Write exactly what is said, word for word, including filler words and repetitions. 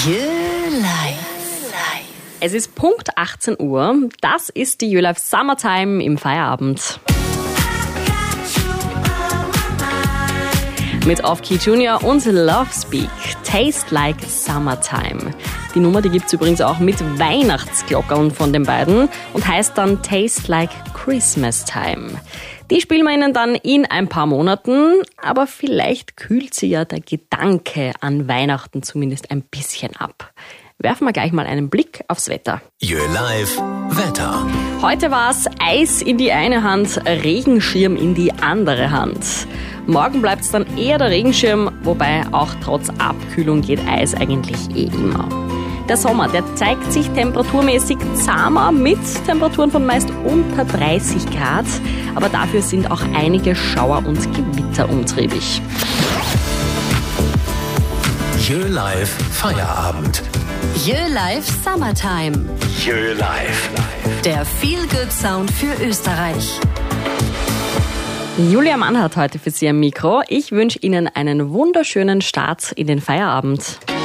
Jö Live. Es ist Punkt achtzehn Uhr. Das ist die Jö Live Summertime im Feierabend. Mit Off-Key Junior und Love Speak. Taste Like Summertime. Die Nummer, die gibt's übrigens auch mit Weihnachtsglockern von den beiden und heißt dann Taste Like Christmas Time. Die spielen wir Ihnen dann in ein paar Monaten, aber vielleicht kühlt sie ja der Gedanke an Weihnachten zumindest ein bisschen ab. Werfen wir gleich mal einen Blick aufs Wetter. Jö Live Wetter. Heute war's Eis in die eine Hand, Regenschirm in die andere Hand. Morgen bleibt's dann eher der Regenschirm, wobei auch trotz Abkühlung geht Eis eigentlich eh immer. Der Sommer, der zeigt sich temperaturmäßig zahmer mit Temperaturen von meist unter dreißig Grad, aber dafür sind auch einige Schauer und Gewitter umtriebig. Jö Live Feierabend. Jö Live Summertime. Jö Live. Der Feel-Good-Sound für Österreich. Julia Mann hat heute für Sie am Mikro. Ich wünsche Ihnen einen wunderschönen Start in den Feierabend.